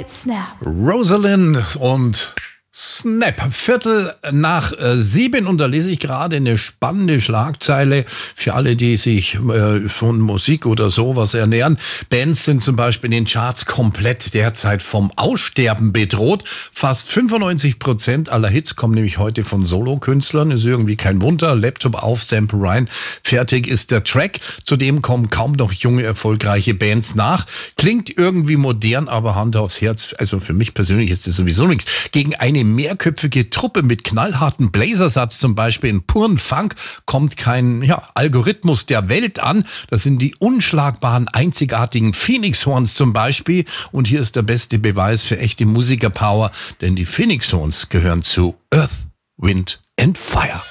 right, snap. Rosalind und Snap, 7:15 und da lese ich gerade eine spannende Schlagzeile für alle, die sich von Musik oder sowas ernähren. Bands sind zum Beispiel in den Charts komplett derzeit vom Aussterben bedroht. Fast 95% aller Hits kommen nämlich heute von Solokünstlern. Ist irgendwie kein Wunder. Laptop auf, Sample rein, fertig ist der Track. Zudem kommen kaum noch junge, erfolgreiche Bands nach. Klingt irgendwie modern, aber Hand aufs Herz. Also für mich persönlich ist das sowieso nichts. Gegen eine mehrköpfige Truppe mit knallharten Blazersatz, zum Beispiel in puren Funk, kommt kein Algorithmus der Welt an. Das sind die unschlagbaren, einzigartigen Phoenix Horns zum Beispiel. Und hier ist der beste Beweis für echte Musikerpower, denn die Phoenix Horns gehören zu Earth, Wind and Fire.